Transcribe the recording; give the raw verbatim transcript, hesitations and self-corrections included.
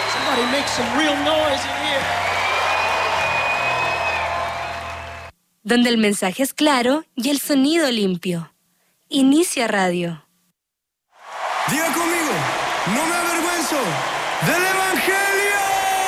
Somebody make some real noise in here. Donde el mensaje es claro y el sonido limpio. Inicia Radio. Diga conmigo, no me avergüenzo del Evangelio.